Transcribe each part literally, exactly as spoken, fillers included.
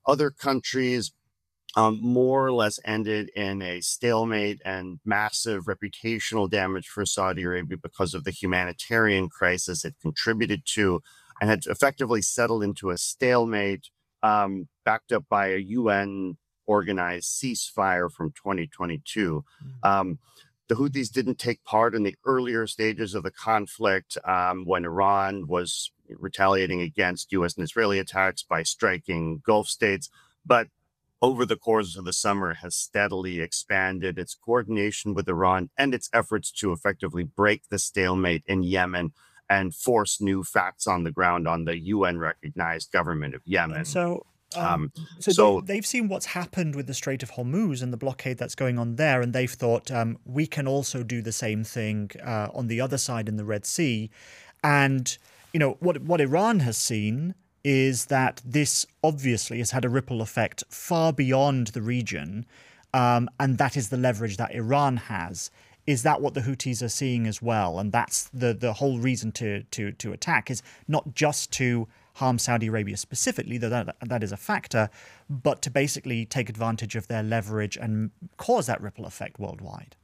other countries um, more or less ended in a stalemate and massive reputational damage for Saudi Arabia because of the humanitarian crisis it contributed to, and had effectively settled into a stalemate, um, backed up by a U N organized ceasefire from twenty twenty-two. Mm. Um, the Houthis didn't take part in the earlier stages of the conflict, um, when Iran was retaliating against U S and Israeli attacks by striking Gulf states, but over the course of the summer has steadily expanded its coordination with Iran and its efforts to effectively break the stalemate in Yemen and force new facts on the ground on the U N-recognized government of And Yemen. so, um, Um, so they, so they've seen what's happened with the Strait of Hormuz and the blockade that's going on there, and they've thought um, we can also do the same thing uh, on the other side in the Red Sea. And you know what what Iran has seen is that this obviously has had a ripple effect far beyond the region, um, and that is the leverage that Iran has. Is that what the Houthis are seeing as well? And that's the the whole reason to to to attack, is not just to harm Saudi Arabia specifically, though that, that is a factor, but to basically take advantage of their leverage and cause that ripple effect worldwide.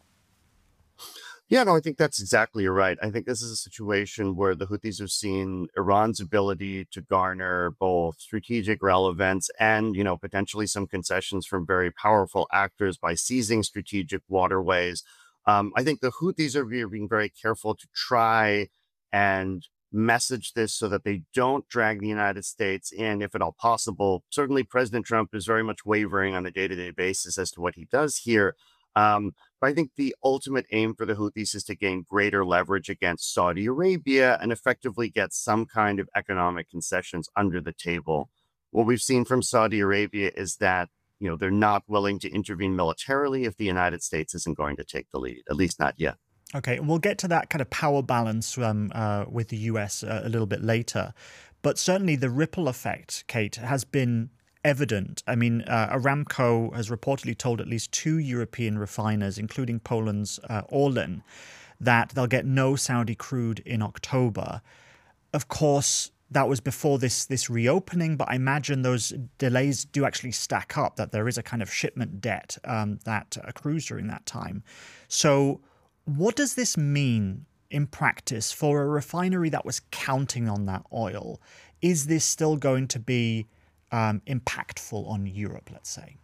Yeah, no, I think that's exactly right. I think this is a situation where the Houthis have seen Iran's ability to garner both strategic relevance and, you know, potentially some concessions from very powerful actors by seizing strategic waterways. Um, I think the Houthis are being very careful to try and message this so that they don't drag the United States in, if at all possible. Certainly, President Trump is very much wavering on a day-to-day basis as to what he does here. Um, but I think the ultimate aim for the Houthis is to gain greater leverage against Saudi Arabia and effectively get some kind of economic concessions under the table. What we've seen from Saudi Arabia is that, you know, they're not willing to intervene militarily if the United States isn't going to take the lead, at least not yet. Okay, and we'll get to that kind of power balance um, uh, with the U S uh, a little bit later. But certainly the ripple effect, Kate, has been evident. I mean, uh, Aramco has reportedly told at least two European refiners, including Poland's uh, Orlen, that they'll get no Saudi crude in October. Of course, that was before this this reopening, but I imagine those delays do actually stack up, that there is a kind of shipment debt um, that accrues during that time. So what does this mean in practice for a refinery that was counting on that oil? Is this still going to be um, impactful on Europe, let's say?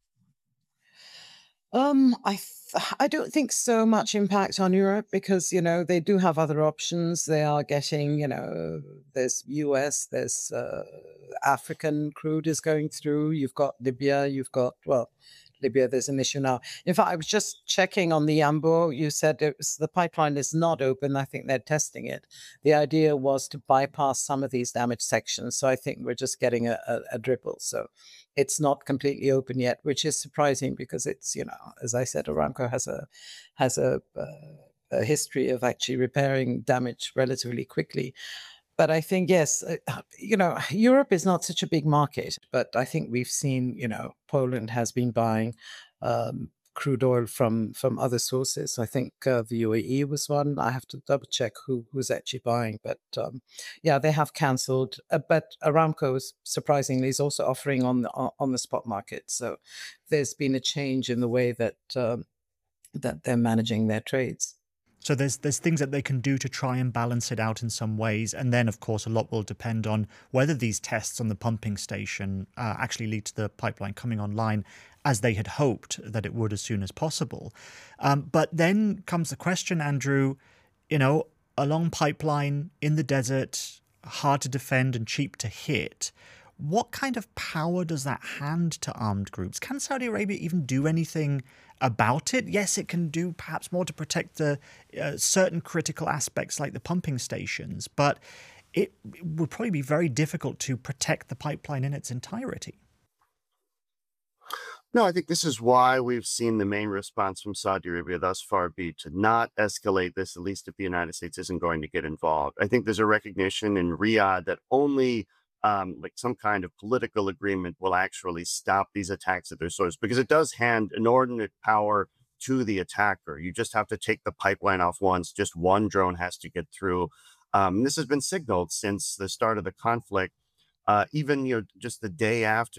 Um, I th- I don't think so much impact on Europe because you know they do have other options. They are getting, you know, there's U S, there's uh, African crude is going through. You've got Libya, you've got, well, Libya. There's an issue now. In fact, I was just checking on the Ambo. You said it was, the pipeline is not open. I think they're testing it. The idea was to bypass some of these damaged sections. So I think we're just getting a, a, a dribble. So it's not completely open yet, which is surprising because it's, you know, as I said, Aramco has a has a, uh, a history of actually repairing damage relatively quickly. But I think, yes, uh, uh, you know, Europe is not such a big market, but I think we've seen, you know, Poland has been buying um, crude oil from from other sources. I think uh, the U A E was one. I have to double check who who's actually buying, but um, yeah, they have cancelled. Uh, but Aramco is, surprisingly, is also offering on the on on the spot market. So there's been a change in the way that um, that they're managing their trades. So there's there's things that they can do to try and balance it out in some ways, and then of course a lot will depend on whether these tests on the pumping station uh, actually lead to the pipeline coming online as they had hoped that it would as soon as possible. Um, but then comes the question, Andrew, you know, a long pipeline in the desert, hard to defend and cheap to hit. What kind of power does that hand to armed groups? Can Saudi Arabia even do anything about it? Yes, it can do perhaps more to protect the uh, certain critical aspects like the pumping stations, but it would probably be very difficult to protect the pipeline in its entirety. No, I think this is why we've seen the main response from Saudi Arabia thus far be to not escalate this, at least if the United States isn't going to get involved. I think there's a recognition in Riyadh that only um, like some kind of political agreement will actually stop these attacks at their source, because it does hand inordinate power to the attacker. You just have to take the pipeline off once. Just one drone has to get through. Um, this has been signaled since the start of the conflict. Uh, even, you know, just the day after